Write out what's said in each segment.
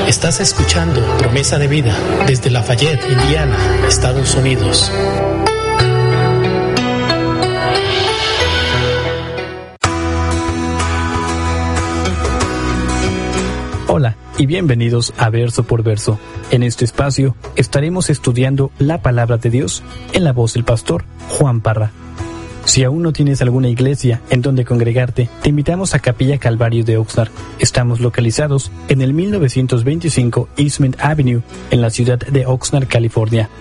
Estás escuchando Promesa de Vida desde Lafayette, Indiana, Estados Unidos. Hola y bienvenidos a Verso por Verso. En este espacio estaremos estudiando la palabra de Dios en la voz del pastor Juan Parra. Si aún no tienes alguna iglesia en donde congregarte, te invitamos a Capilla Calvario de Oxnard. Estamos localizados en el 1925 Eastman Avenue, en la ciudad de Oxnard, California.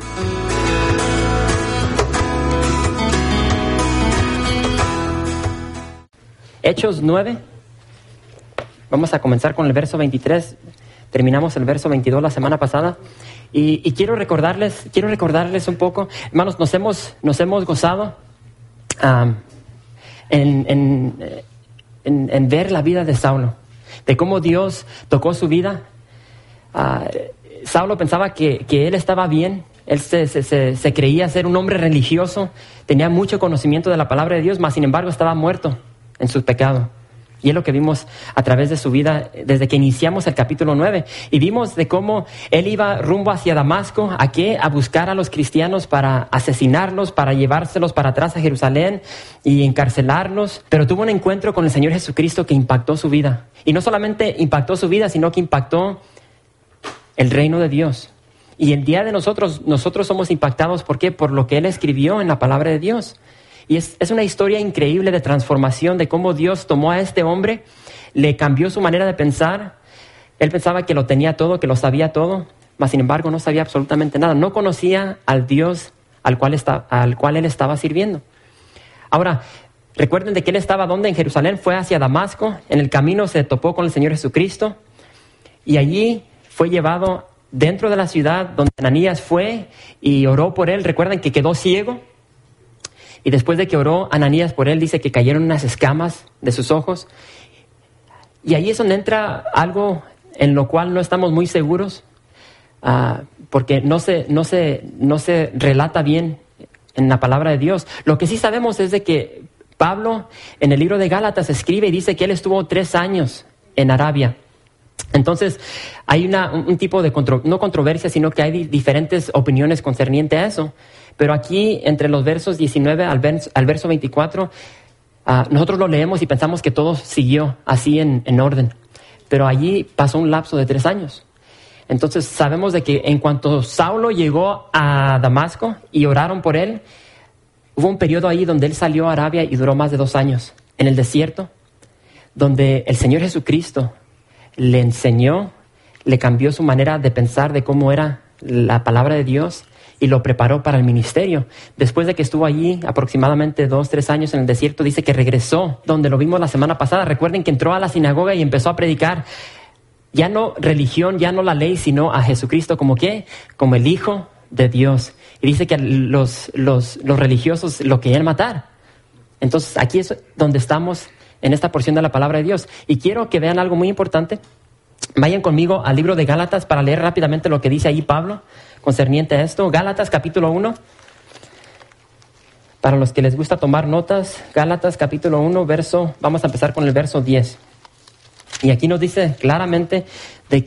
Hechos 9. Vamos a comenzar con el verso 23. Terminamos el verso 22 la semana pasada. Y quiero recordarles un poco. Hermanos, nos hemos gozado en ver la vida de Saulo, de cómo Dios tocó su vida. Saulo pensaba que él estaba bien. Él se creía ser un hombre religioso, tenía mucho conocimiento de la palabra de Dios, mas sin embargo estaba muerto en su pecado. Y es lo que vimos a través de su vida desde que iniciamos el capítulo 9. Y vimos de cómo él iba rumbo hacia Damasco. ¿A qué? A buscar a los cristianos para asesinarlos, para llevárselos para atrás a Jerusalén y encarcelarlos. Pero tuvo un encuentro con el Señor Jesucristo que impactó su vida. Y no solamente impactó su vida, sino que impactó el reino de Dios. Y el día de nosotros somos impactados. ¿Por qué? Por lo que Él escribió en la palabra de Dios. Y es una historia increíble de transformación, de cómo Dios tomó a este hombre, le cambió su manera de pensar. Él pensaba que lo tenía todo, que lo sabía todo, mas sin embargo no sabía absolutamente nada. No conocía al Dios al cual él estaba sirviendo. Ahora, recuerden de que él estaba ¿dónde? En Jerusalén. Fue hacia Damasco. En el camino se topó con el Señor Jesucristo. Y allí fue llevado dentro de la ciudad donde Ananías fue y oró por él. Recuerden que quedó ciego. Y después de que oró Ananías por él, dice que cayeron unas escamas de sus ojos. Y ahí es donde entra algo en lo cual no estamos muy seguros, porque no se relata bien en la palabra de Dios. Lo que sí sabemos es de que Pablo en el libro de Gálatas escribe y dice que él estuvo 3 años en Arabia. Entonces hay un tipo de no controversia, sino que hay diferentes opiniones concerniente a eso. Pero aquí, entre los versos 19 al verso 24, nosotros lo leemos y pensamos que todo siguió así en orden. Pero allí pasó un lapso de 3 años. Entonces sabemos de que en cuanto Saulo llegó a Damasco y oraron por él, hubo un periodo ahí donde él salió a Arabia y duró más de 2 años en el desierto, donde el Señor Jesucristo le enseñó, le cambió su manera de pensar de cómo era la palabra de Dios y lo preparó para el ministerio. Después de que estuvo allí aproximadamente 2-3 años en el desierto, dice que regresó donde lo vimos la semana pasada. Recuerden que entró a la sinagoga y empezó a predicar ya no religión, ya no la ley, sino a Jesucristo como ¿qué? Como el Hijo de Dios. Y dice que los religiosos lo querían matar. Entonces aquí es donde estamos en esta porción de la palabra de Dios. Y quiero que vean algo muy importante. Vayan conmigo al libro de Gálatas para leer rápidamente lo que dice ahí Pablo concerniente a esto. Gálatas capítulo 1. Para los que les gusta tomar notas, Gálatas capítulo 1, vamos a empezar con el verso 10. Y aquí nos dice claramente de